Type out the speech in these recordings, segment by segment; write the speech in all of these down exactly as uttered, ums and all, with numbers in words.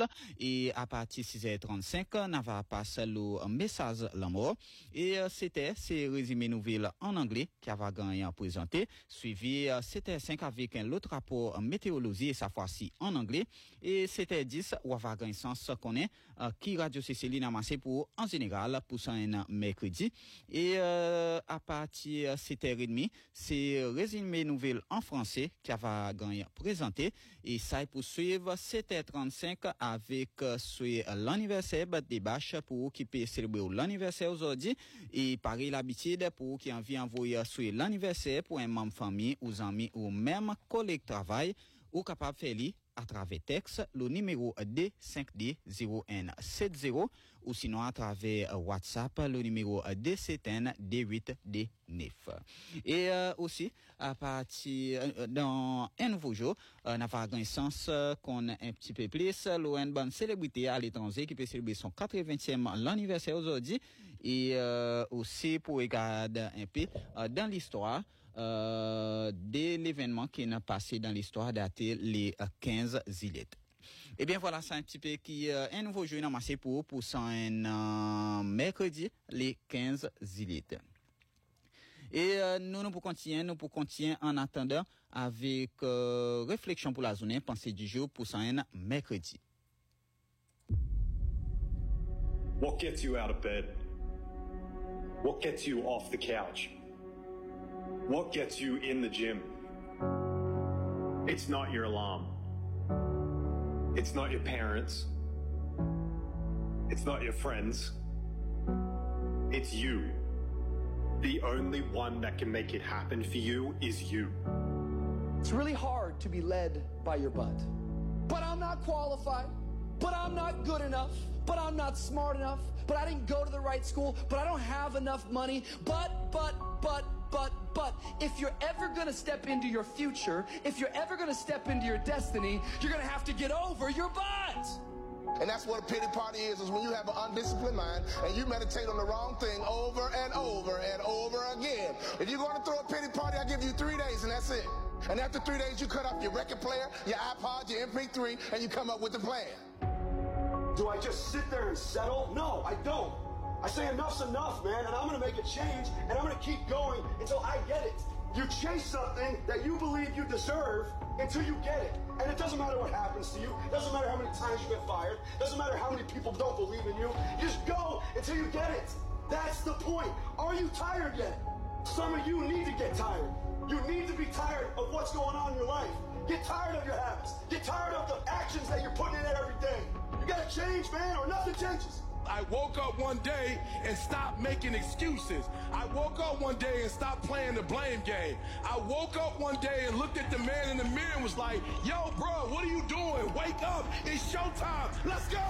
et à partir de six heures trente-cinq, on va passer le message l'amour. Et euh, c'était ce résumé nouvelle en anglais qui va gagné à présenter, suivi euh, sept heures cinq avec un autre rapport météorologie, et cette fois-ci en anglais. Et sept heures dix, on va gagner sens qu'on est, euh, qui Radio Céciline a massé pour, en général, pour ça un mercredi. Et euh, à partir de sept heures trente, c'est résumé nouvelle en français qui va gagner présenté. Et ça est pour suivre sept heures trente-cinq avec euh, l'anniversaire des bâches pour qui peut célébrer l'anniversaire aujourd'hui. Et pareil l'habitude pour qui a envie d'envoyer sur l'anniversaire pour un membre famille ou amis ou même collègue travail ou capable de faire à travers texte le numéro D cinq D zéro un sept zéro ou sinon à travers WhatsApp le numéro D sept un D huit D neuf. Et euh, aussi à partir euh, dans un nouveau jour on a fait connaissance euh, qu'on a un petit peu plus une bonne célébrité à l'étranger qui peut célébrer son quatre-vingtième anniversaire aujourd'hui et euh, aussi pour regarder un peu euh, dans l'histoire Euh, de l'événement qui est passé dans l'histoire daté les euh, quinze juillet. Eh bien voilà, c'est un petit peu qui euh, un nouveau jeu amassé pour pour ça un euh, mercredi les quinze juillet. Et euh, nous nous pour continuer, nous pour continuer en attendant avec euh, réflexion pour la journée, pensée du jour pour ça un mercredi. What gets you out of bed? What gets you off the couch? What gets you in the gym? It's not your alarm. It's not your parents. It's not your friends. It's you. The only one that can make it happen for you is you. It's really hard to be led by your butt. But I'm not qualified. But I'm not good enough. But I'm not smart enough. But I didn't go to the right school. But I don't have enough money. But, but, but, but, but, if you're ever gonna step into your future, if you're ever gonna step into your destiny, you're gonna have to get over your butt. And that's what a pity party is, is when you have an undisciplined mind and you meditate on the wrong thing over and over and over again. If you're gonna throw a pity party, I give you three days and that's it. And after three days, you cut off your record player, your iPod, your M P three, and you come up with a plan. Do I just sit there and settle? No, I don't. I say enough's enough, man, and I'm gonna make a change, and I'm gonna keep going until I get it. You chase something that you believe you deserve until you get it. And it doesn't matter what happens to you. It doesn't matter how many times you get fired. It doesn't matter how many people don't believe in you. You just go until you get it. That's the point. Are you tired yet? Some of you need to get tired. You need to be tired of what's going on in your life. Get tired of your habits. Get tired of the actions that you're putting in every day. You gotta change, man, or nothing changes. I woke up one day and stopped making excuses. I woke up one day and stopped playing the blame game. I woke up one day and looked at the man in the mirror and was like, yo, bro, what are you doing? Wake up. It's showtime. Let's go.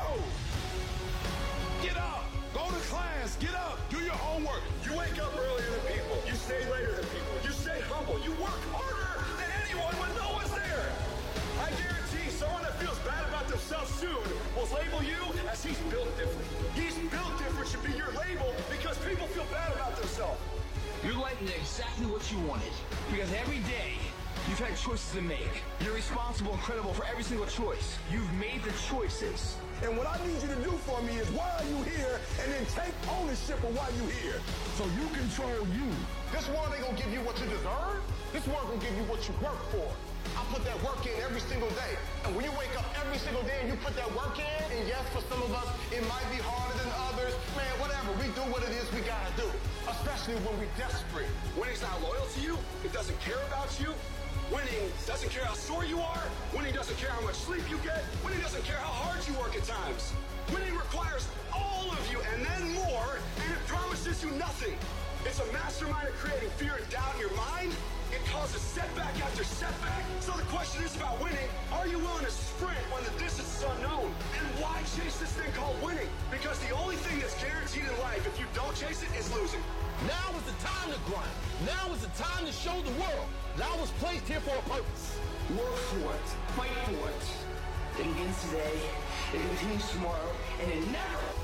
Get up. Go to class. Get up. Do your homework. You wake up earlier than people. You stay later than people. You stay humble. You work harder than anyone when no one's there. I guarantee someone that feels bad about themselves soon will label you as he's built different. He's built different should be your label because people feel bad about themselves. Your life is exactly what you wanted because every day you've had choices to make. You're responsible and credible for every single choice. You've made the choices. And what I need you to do for me is why are you here and then take ownership of why you're here. So you control you. This world ain't gonna give you what you deserve. This world gonna give you what you work for. I put that work in every single day. And when you wake up every single day and you put that work in, and yes, for some of us, it might be harder than others. Man, whatever, we do what it is we gotta do. Especially when we're desperate. Winning's not loyal to you. It doesn't care about you. Winning doesn't care how sore you are. Winning doesn't care how much sleep you get. Winning doesn't care how hard you work at times. Winning requires all of you and then more, and it promises you nothing. It's a mastermind of creating fear and doubt in your mind. It causes setback after setback. So the question is about winning. Are you willing to sprint when the distance is unknown? And why chase this thing called winning? Because the only thing that's guaranteed in life, if you don't chase it, is losing. Now is the time to grind. Now is the time to show the world that I was placed here for a purpose. Work for it. Fight for it. It begins today, it continues tomorrow, and it never